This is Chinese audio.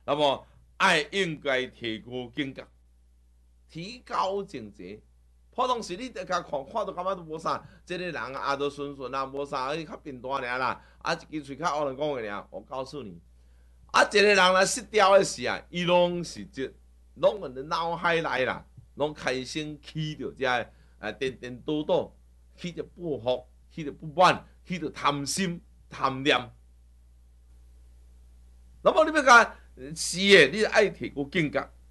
那么爱应该提高境界，提高境界。普通时你甲看到感觉都无啥，即个人啊都顺顺啊，无啥，伊较平淡尔啦，啊一支喙较黑人讲的尔。我告诉你，啊一个人若失调的时啊，伊拢是拢我的脑海内啦，拢开始起着这颠颠倒倒，起着报复，起着不满，起着贪心、贪念。那么你要讲是的，你爱提高境界，